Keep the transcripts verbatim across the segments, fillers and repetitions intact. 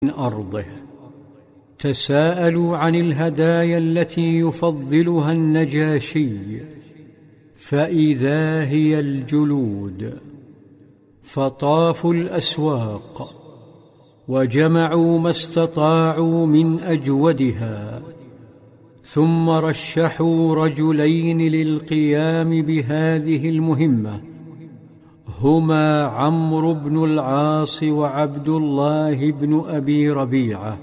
أرضه. تساءلوا عن الهدايا التي يفضلها النجاشي، فإذا هي الجلود. فطافوا الأسواق وجمعوا ما استطاعوا من أجودها، ثم رشحوا رجلين للقيام بهذه المهمة، هما عمرو بن العاص وعبد الله بن أبي ربيعة،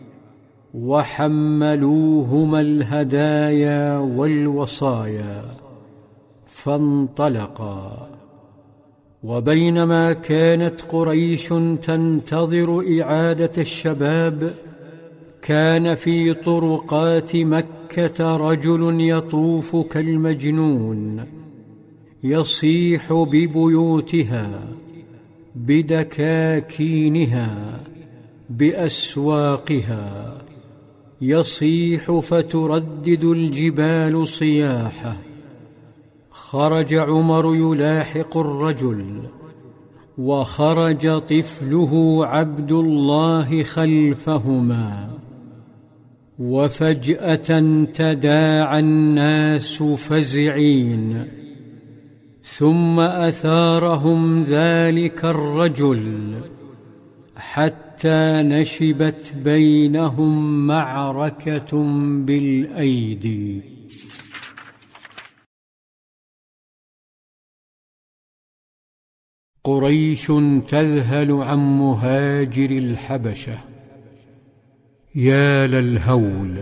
وحملوهما الهدايا والوصايا فانطلقا. وبينما كانت قريش تنتظر إعادة الشباب، كان في طرقات مكة رجل يطوف كالمجنون، يصيح ببيوتها، بدكاكينها، بأسواقها، يصيح فتردد الجبال صياحه. خرج عمر يلاحق الرجل، وخرج طفله عبد الله خلفهما، وفجأة تداعى الناس فزعين، ثم أثارهم ذلك الرجل حتى نشبت بينهم معركة بالأيدي. قريش تذهل عن مهاجر الحبشة. يا للهول!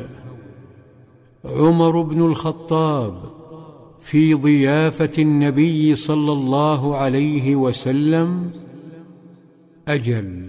عمر بن الخطاب في ضيافة النبي صلى الله عليه وسلم. أجل،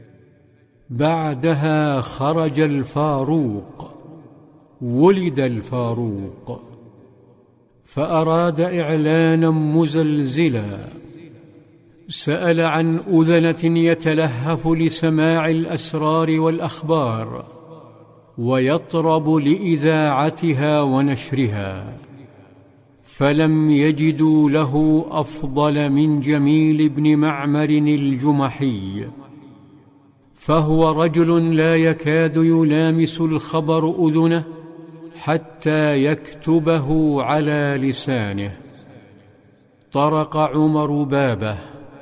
بعدها خرج الفاروق، ولد الفاروق، فأراد إعلانا مزلزلا، سأل عن أذنة يتلهف لسماع الأسرار والأخبار، ويطرب لإذاعتها ونشرها، فلم يجدوا له أفضل من جميل بن معمر الجمحي، فهو رجل لا يكاد يلامس الخبر أذنه حتى يكتبه على لسانه. طرق عمر بابه،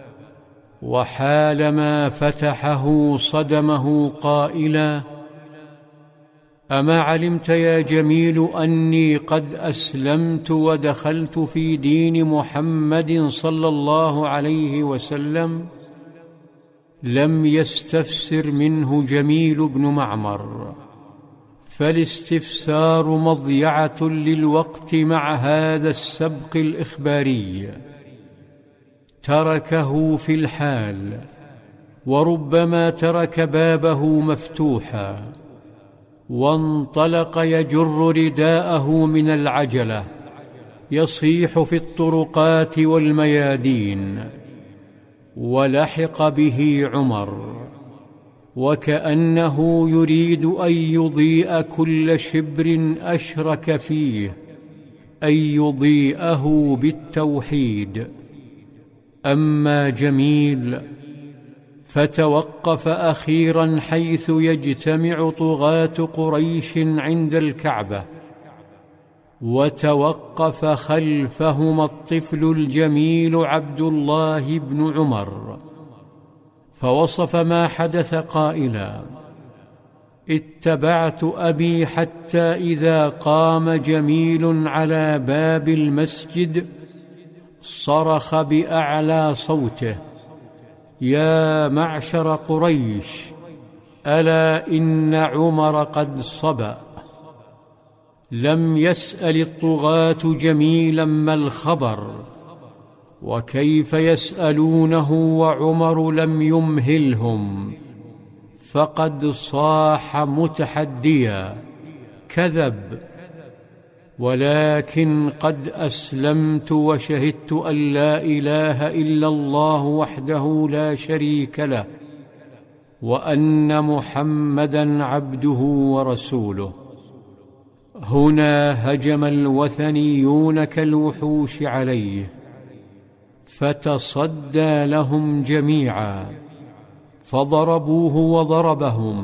وحالما فتحه صدمه قائلا: أما علمت يا جميل أني قد أسلمت ودخلت في دين محمد صلى الله عليه وسلم؟ لم يستفسر منه جميل بن معمر، فالاستفسار مضيعة للوقت مع هذا السبق الإخباري. تركه في الحال، وربما ترك بابه مفتوحا، وانطلق يجر رداءه من العجلة، يصيح في الطرقات والميادين. ولحق به عمر، وكأنه يريد أن يضيء كل شبر أشرك فيه، أن يضيئه بالتوحيد. أما جميل فتوقف أخيرا حيث يجتمع طغاة قريش عند الكعبة، وتوقف خلفهما الطفل الجميل عبد الله بن عمر، فوصف ما حدث قائلا: اتبعت أبي حتى إذا قام جميل على باب المسجد صرخ بأعلى صوته: يا معشر قريش، ألا إن عمر قد صبأ. لم يسأل الطغاة جميلا ما الخبر، وكيف يسألونه وعمر لم يمهلهم، فقد صاح متحديا: كذب، ولكن قد أسلمت وشهدت أن لا إله إلا الله وحده لا شريك له، وأن محمدا عبده ورسوله. هنا هجم الوثنيون كالوحوش عليه، فتصدى لهم جميعا، فضربوه وضربهم